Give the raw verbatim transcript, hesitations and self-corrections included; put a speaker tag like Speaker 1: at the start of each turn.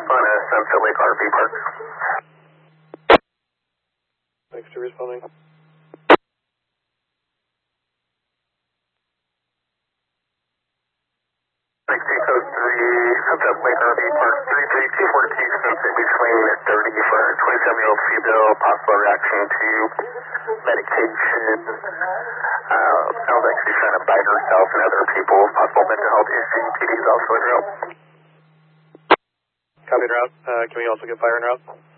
Speaker 1: on a Sunset Lake R V Park.
Speaker 2: Thanks for responding.
Speaker 1: sixty Coast three, Sunset Lake R V Park, three three two four two, Sunset between thirty for a twenty-seven-year-old female, possible reaction to medication. Uh, sounds like she's trying to bite herself and other people, possible mental health issue. P D is also en route.
Speaker 2: Copy en route. Uh, can we also get fire en route?